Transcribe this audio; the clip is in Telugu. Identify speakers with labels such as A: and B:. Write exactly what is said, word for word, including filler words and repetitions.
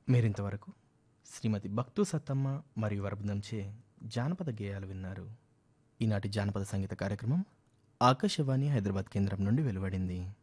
A: మీరింతవరకు శ్రీమతి భక్తు సత్తమ్మ మరియు వరబృందంచే జానపద గేయాలు విన్నారు. ఈనాటి జానపద సంగీత కార్యక్రమం ఆకాశవాణి హైదరాబాద్ కేంద్రం నుండి వెలువడింది.